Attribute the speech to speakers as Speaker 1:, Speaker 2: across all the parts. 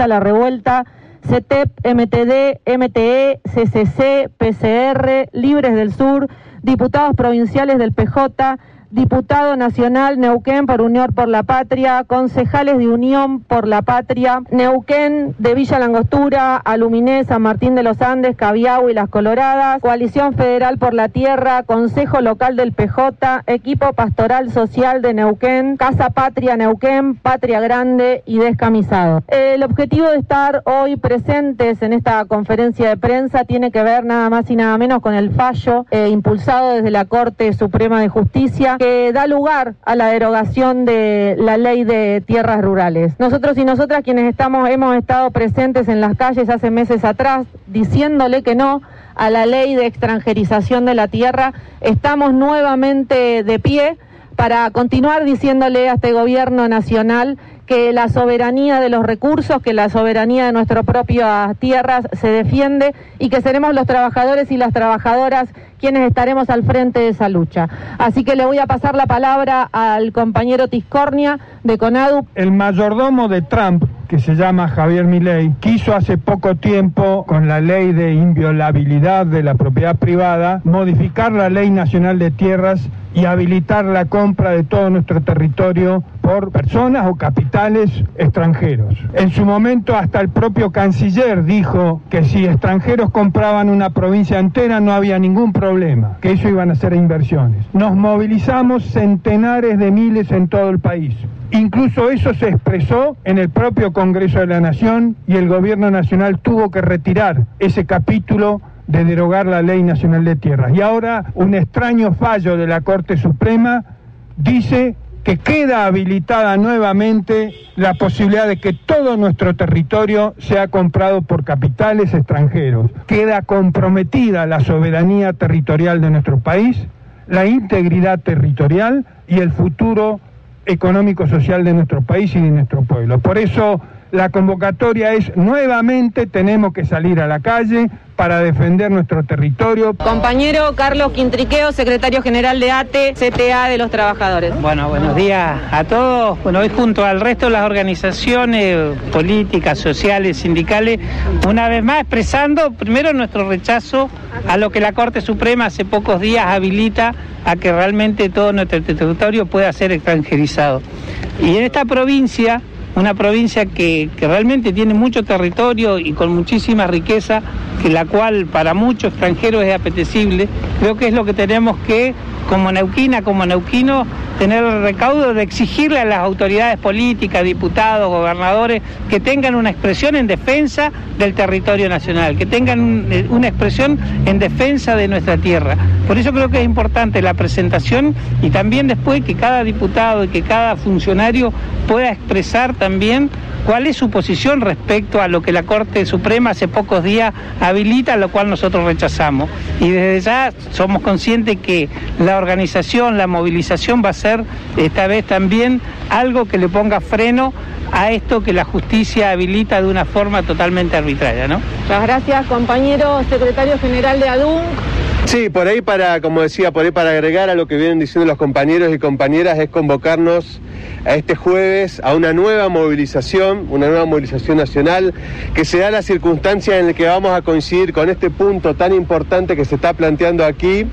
Speaker 1: Socialista La Revuelta, CETEP, MTD, MTE, CCC, PCR, Libres del Sur, diputados provinciales del PJ, diputado nacional Neuquén por Unión por la Patria, concejales de Unión por la Patria, Neuquén de Villa Langostura, Aluminé, San Martín de los Andes, Cabiau y Las Coloradas, Coalición Federal por la Tierra, Consejo Local del PJ, Equipo Pastoral Social de Neuquén, Casa Patria Neuquén, Patria Grande y Descamisado. El objetivo de estar hoy presentes en esta conferencia de prensa tiene que ver nada más y nada menos con el fallo impulsado desde la Corte Suprema de Justicia que da lugar a la derogación de la ley de tierras rurales. Nosotros y nosotras quienes hemos estado presentes en las calles hace meses atrás diciéndole que no a la ley de extranjerización de la tierra, estamos nuevamente de pie para continuar diciéndole a este gobierno nacional que la soberanía de los recursos, que la soberanía de nuestras propias tierras se defiende y que seremos los trabajadores y las trabajadoras quienes estaremos al frente de esa lucha. Así que le voy a pasar la palabra al compañero Tiscornia de CONADU.
Speaker 2: El mayordomo de Trump, que se llama Javier Milei, quiso hace poco tiempo, con la ley de inviolabilidad de la propiedad privada, modificar la ley nacional de tierras y habilitar la compra de todo nuestro territorio por personas o capitales extranjeros. En su momento hasta el propio canciller dijo que si extranjeros compraban una provincia entera no había ningún problema, que eso iban a ser inversiones. Nos movilizamos centenares de miles en todo el país. Incluso eso se expresó en el propio Congreso de la Nación y el gobierno nacional tuvo que retirar ese capítulo de derogar la Ley Nacional de Tierras. Y ahora un extraño fallo de la Corte Suprema dice que queda habilitada nuevamente la posibilidad de que todo nuestro territorio sea comprado por capitales extranjeros. Queda comprometida la soberanía territorial de nuestro país, la integridad territorial y el futuro económico-social de nuestro país y de nuestro pueblo. Por eso la convocatoria es nuevamente tenemos que salir a la calle para defender nuestro territorio.
Speaker 1: Compañero Carlos Quintriqueo, secretario general de ATE, CTA de los Trabajadores.
Speaker 3: Bueno, buenos días a todos. Bueno, hoy junto al resto de las organizaciones políticas, sociales, sindicales, una vez más expresando primero nuestro rechazo a lo que la Corte Suprema hace pocos días habilita a que realmente todo nuestro territorio pueda ser extranjerizado. Y en esta provincia, una provincia que realmente tiene mucho territorio y con muchísima riqueza, que la cual para muchos extranjeros es apetecible, creo que es lo que tenemos que, como neuquina, como neuquino, tener el recaudo de exigirle a las autoridades políticas, diputados, gobernadores, que tengan una expresión en defensa del territorio nacional, que tengan una expresión en defensa de nuestra tierra. Por eso creo que es importante la presentación y también después que cada diputado y que cada funcionario pueda expresar también cuál es su posición respecto a lo que la Corte Suprema hace pocos días habilita, lo cual nosotros rechazamos. Y desde ya somos conscientes que la organización, la movilización va a ser esta vez también algo que le ponga freno a esto que la justicia habilita de una forma totalmente arbitraria, ¿no?
Speaker 1: Muchas gracias, compañero secretario general de ADUNC.
Speaker 4: Sí, por ahí como decía, para agregar a lo que vienen diciendo los compañeros y compañeras, es convocarnos a este jueves a una nueva movilización nacional, que se da la circunstancia en la que vamos a coincidir con este punto tan importante que se está planteando aquí,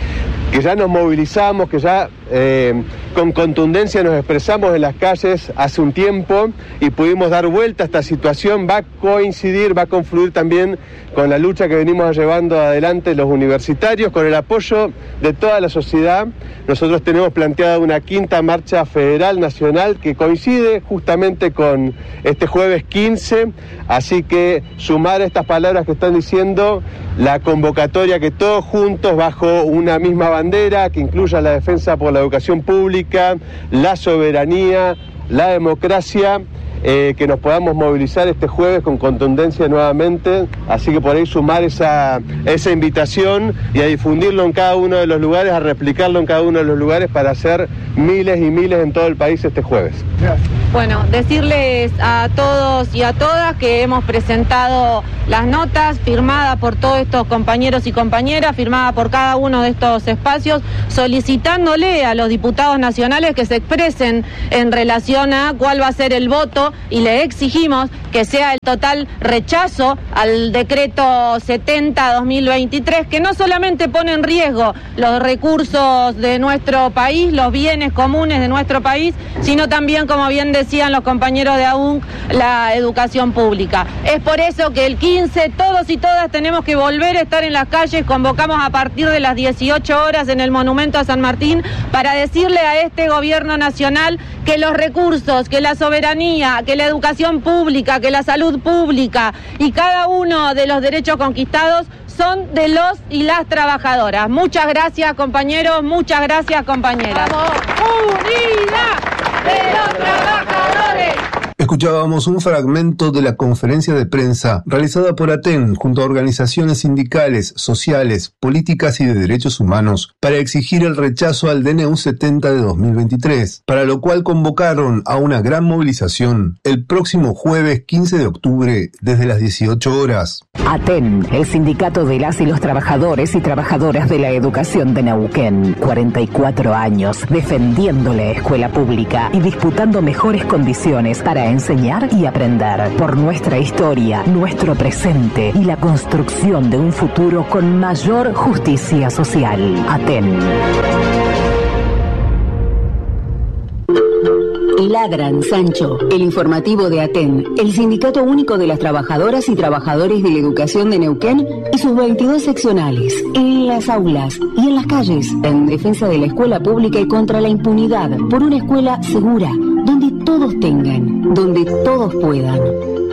Speaker 4: que ya nos movilizamos, que ya con contundencia nos expresamos en las calles hace un tiempo y pudimos dar vuelta a esta situación. Va a coincidir, va a confluir también con la lucha que venimos llevando adelante los universitarios, con el apoyo de toda la sociedad. Nosotros tenemos planteada una quinta marcha federal nacional que coincide justamente con este jueves 15, así que sumar estas palabras que están diciendo, la convocatoria que todos juntos bajo una misma bandera que incluya la defensa por la educación pública, la soberanía, la democracia, que nos podamos movilizar este jueves con contundencia nuevamente, así que por ahí sumar esa invitación y a difundirlo en cada uno de los lugares, a replicarlo en cada uno de los lugares para hacer miles y miles en todo el país este jueves.
Speaker 2: Gracias.
Speaker 1: Bueno, decirles a todos y a todas que hemos presentado las notas firmadas por todos estos compañeros y compañeras, firmadas por cada uno de estos espacios, solicitándole a los diputados nacionales que se expresen en relación a cuál va a ser el voto pedido y le exigimos que sea el total rechazo al decreto 70-2023, que no solamente pone en riesgo los recursos de nuestro país, los bienes comunes de nuestro país, sino también, como bien decían los compañeros de AUNC, la educación pública. Es por eso que el 15 todos y todas tenemos que volver a estar en las calles. Convocamos a partir de las 18 horas en el Monumento a San Martín para decirle a este gobierno nacional que los recursos, que la soberanía, que la educación pública, que la salud pública y cada uno de los derechos conquistados son de los y las trabajadoras. Muchas gracias, compañeros, muchas gracias, compañeras. ¡Vamos! ¡Unidad de los trabajadores!
Speaker 5: Escuchábamos un fragmento de la conferencia de prensa realizada por ATEN junto a organizaciones sindicales, sociales, políticas y de derechos humanos para exigir el rechazo al DNU 70 de 2023, para lo cual convocaron a una gran movilización el próximo jueves 15 de octubre desde las 18 horas.
Speaker 6: ATEN, el sindicato de las y los trabajadores y trabajadoras de la educación de Neuquén, 44 años defendiendo la escuela pública y disputando mejores condiciones para enseñar y aprender por nuestra historia, nuestro presente y la construcción de un futuro con mayor justicia social. ATEN.
Speaker 7: Ladran, Sancho, el informativo de ATEN, el Sindicato Único de las Trabajadoras y Trabajadores de la Educación de Neuquén y sus 22 seccionales, en las aulas y en las calles, en defensa de la escuela pública y contra la impunidad, por una escuela segura, donde todos tengan, donde todos puedan.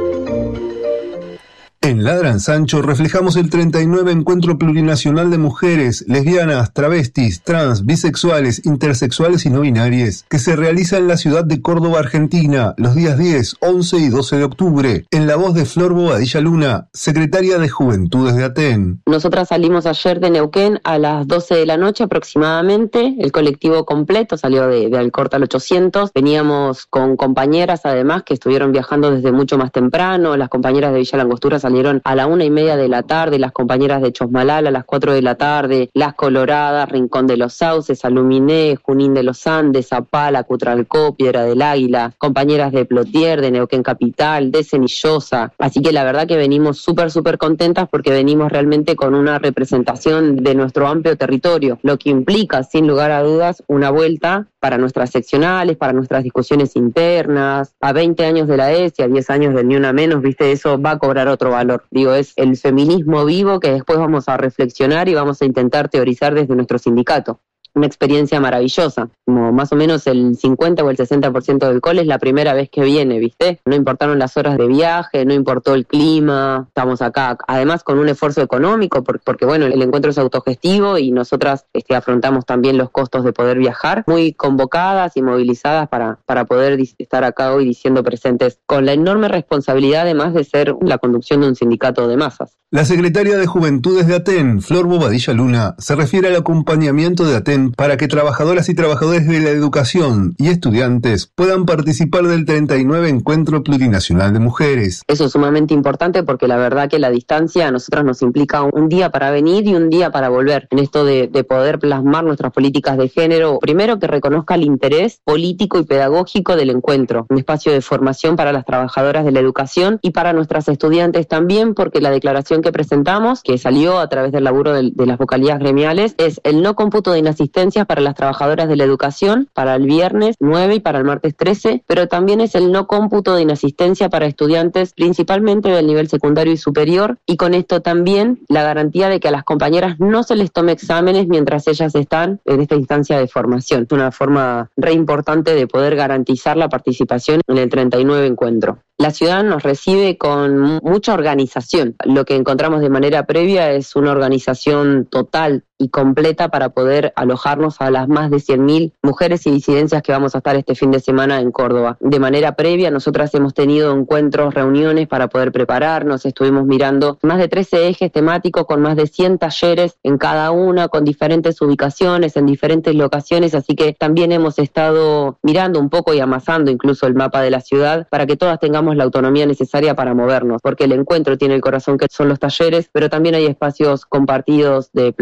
Speaker 5: En Ladran Sancho reflejamos el 39 Encuentro Plurinacional de Mujeres, Lesbianas, Travestis, Trans, Bisexuales, Intersexuales y No binarias, que se realiza en la ciudad de Córdoba, Argentina, los días 10, 11 y 12 de octubre, en la voz de Flor Bobadilla Luna, secretaria de Juventudes de ATEN.
Speaker 8: Nosotras salimos ayer de Neuquén a las 12 de la noche aproximadamente, el colectivo completo salió de Alcorta al 800, veníamos con compañeras además que estuvieron viajando desde mucho más temprano, las compañeras de Villa Langostura salieron a la 1:30 de la tarde, las compañeras de Chosmalal a las 4 de la tarde, Las Coloradas, Rincón de los Sauces, Aluminé, Junín de los Andes, Zapala, Cutralcó, Piedra del Águila, compañeras de Plotier, de Neuquén Capital, de Cenillosa. Así que la verdad que venimos súper contentas porque venimos realmente con una representación de nuestro amplio territorio, lo que implica sin lugar a dudas una vuelta para nuestras seccionales, para nuestras discusiones internas, a 20 años de la ESI, a 10 años del Ni Una Menos, viste, eso va a cobrar otro valor. Digo, es el feminismo vivo que después vamos a reflexionar y vamos a intentar teorizar desde nuestro sindicato. Una experiencia maravillosa, como más o menos el 50 o el 60% del cole es la primera vez que viene, ¿viste? No importaron las horas de viaje, no importó el clima, estamos acá, además con un esfuerzo económico, porque bueno, el encuentro es autogestivo y nosotras afrontamos también los costos de poder viajar, muy convocadas y movilizadas para poder estar acá hoy diciendo presentes, con la enorme responsabilidad además de ser la conducción de un sindicato de masas.
Speaker 5: La secretaria de Juventudes de ATEN, Flor Bobadilla Luna, se refiere al acompañamiento de ATEN para que trabajadoras y trabajadores de la educación y estudiantes puedan participar del 39 Encuentro Plurinacional de Mujeres.
Speaker 8: Eso es sumamente importante porque la verdad que la distancia a nosotras nos implica un día para venir y un día para volver. En esto de poder plasmar nuestras políticas de género, primero que reconozca el interés político y pedagógico del encuentro, un espacio de formación para las trabajadoras de la educación y para nuestras estudiantes también, porque la declaración que presentamos, que salió a través del laburo de las vocalías gremiales, es el no cómputo de inasistencia para las trabajadoras de la educación para el viernes 9 y para el martes 13, pero también es el no cómputo de inasistencia para estudiantes principalmente del nivel secundario y superior, y con esto también la garantía de que a las compañeras no se les tome exámenes mientras ellas están en esta instancia de formación. Es una forma re importante de poder garantizar la participación en el 39 encuentro. La ciudad nos recibe con mucha organización. Lo que encontramos de manera previa es una organización total y completa para poder alojarnos a las más de 100.000 mujeres y disidencias que vamos a estar este fin de semana en Córdoba. De manera previa, nosotras hemos tenido encuentros, reuniones para poder prepararnos, estuvimos mirando más de 13 ejes temáticos con más de 100 talleres en cada una, con diferentes ubicaciones, en diferentes locaciones, así que también hemos estado mirando un poco y amasando incluso el mapa de la ciudad para que todas tengamos la autonomía necesaria para movernos, porque el encuentro tiene el corazón que son los talleres, pero también hay espacios compartidos de plazas políticas,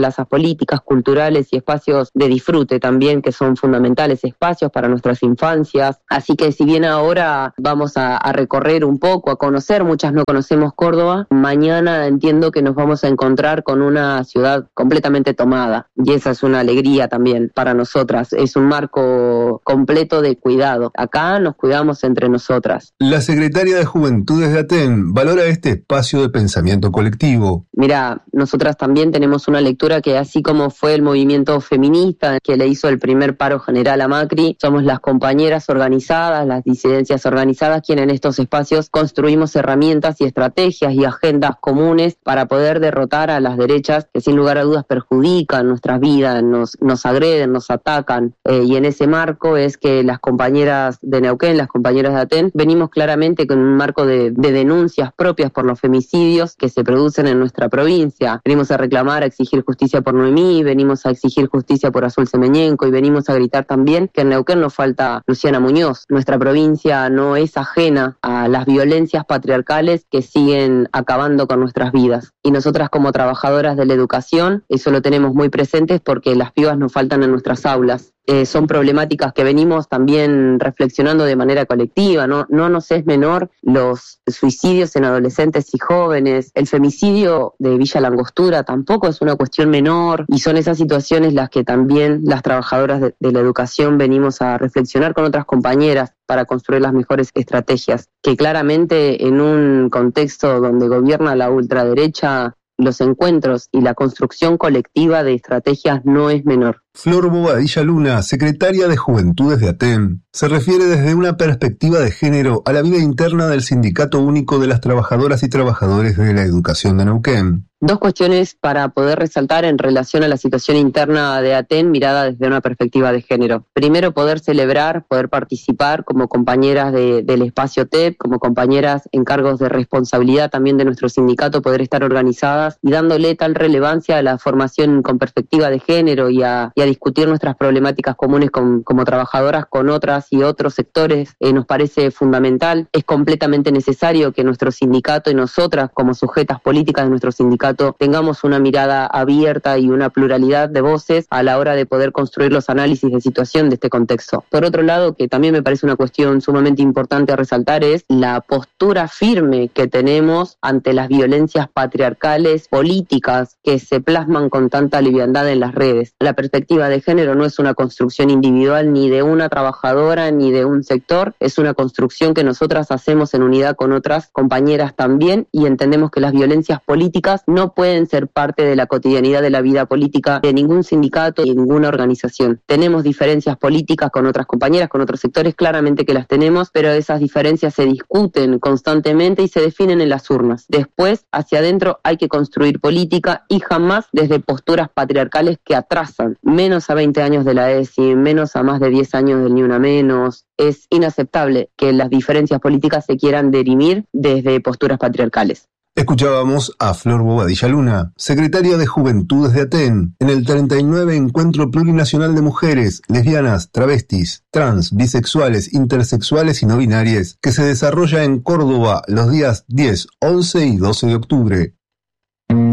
Speaker 8: políticas, culturales y espacios de disfrute también, que son fundamentales, espacios para nuestras infancias. Así que si bien ahora vamos a recorrer un poco, a conocer, muchas no conocemos Córdoba, mañana entiendo que nos vamos a encontrar con una ciudad completamente tomada, y esa es una alegría también para nosotras. Es un marco completo de cuidado. Acá nos cuidamos entre nosotras.
Speaker 5: La secretaria de Juventudes de Aten valora este espacio de pensamiento colectivo.
Speaker 8: Mira, nosotras también tenemos una lectura que, así como fue el movimiento feminista que le hizo el primer paro general a Macri, somos las compañeras organizadas, las disidencias organizadas, quienes en estos espacios construimos herramientas y estrategias y agendas comunes para poder derrotar a las derechas que sin lugar a dudas perjudican nuestras vidas, nos agreden, nos atacan, y en ese marco es que las compañeras de Neuquén, las compañeras de Aten, venimos claramente con un marco de denuncias propias por los femicidios que se producen en nuestra provincia. Venimos a reclamar, a exigir justicia por Noemí, venimos a exigir justicia por Azul Semeñenco y venimos a gritar también que en Neuquén nos falta Luciana Muñoz. Nuestra provincia no es ajena a las violencias patriarcales que siguen acabando con nuestras vidas. Y nosotras, como trabajadoras de la educación, eso lo tenemos muy presentes porque las pibas nos faltan en nuestras aulas. Son problemáticas que venimos también reflexionando de manera colectiva, ¿no? No nos es menor los suicidios en adolescentes y jóvenes. El femicidio de Villa Langostura tampoco es una cuestión menor, y son esas situaciones las que también las trabajadoras de la educación venimos a reflexionar con otras compañeras para construir las mejores estrategias, que claramente en un contexto donde gobierna la ultraderecha, los encuentros y la construcción colectiva de estrategias no es menor.
Speaker 5: Flor Bobadilla Luna, secretaria de Juventudes de Aten, se refiere desde una perspectiva de género a la vida interna del Sindicato Único de las Trabajadoras y Trabajadores de la Educación de Neuquén.
Speaker 8: Dos cuestiones para poder resaltar en relación a la situación interna de Aten mirada desde una perspectiva de género. Primero, poder celebrar, poder participar como compañeras del espacio TEP, como compañeras en cargos de responsabilidad también de nuestro sindicato, poder estar organizadas y dándole tal relevancia a la formación con perspectiva de género y a discutir nuestras problemáticas comunes como trabajadoras con otras y otros sectores, nos parece fundamental. Es completamente necesario que nuestro sindicato y nosotras como sujetas políticas de nuestro sindicato tengamos una mirada abierta y una pluralidad de voces a la hora de poder construir los análisis de situación de este contexto. Por otro lado, que también me parece una cuestión sumamente importante a resaltar, es la postura firme que tenemos ante las violencias patriarcales políticas que se plasman con tanta liviandad en las redes. La perspectiva de género no es una construcción individual ni de una trabajadora ni de un sector, es una construcción que nosotras hacemos en unidad con otras compañeras también, y entendemos que las violencias políticas no pueden ser parte de la cotidianidad de la vida política de ningún sindicato y de ninguna organización. Tenemos diferencias políticas con otras compañeras, con otros sectores, claramente que las tenemos, pero esas diferencias se discuten constantemente y se definen en las urnas. Después, hacia adentro, hay que construir política, y jamás desde posturas patriarcales que atrasan menos a 20 años de la ESI, menos a más de 10 años del Ni Una Menos. Es inaceptable que las diferencias políticas se quieran dirimir desde posturas patriarcales.
Speaker 5: Escuchábamos a Flor Bobadilla Luna, secretaria de Juventudes de Aten, en el 39 Encuentro Plurinacional de Mujeres, Lesbianas, Travestis, Trans, Bisexuales, Intersexuales y No Binarias, que se desarrolla en Córdoba los días 10, 11 y 12 de octubre.